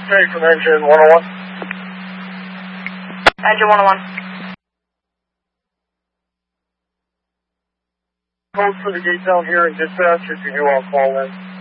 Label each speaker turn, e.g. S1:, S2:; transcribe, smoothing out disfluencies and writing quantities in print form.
S1: Hey, from Engine 101.
S2: Engine 101.
S1: Code for the gate down here in dispatch if you do, I'll call in.